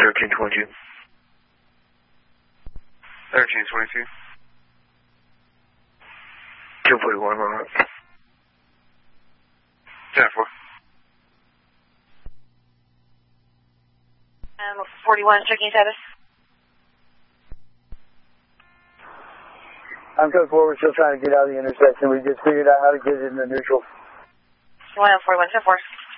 1322. 1322. 241, Monroe. 10-4. 41, checking status. I'm code 4, we're still trying to get out of the intersection. We just figured out how to get it in the neutral. 41, 10-4.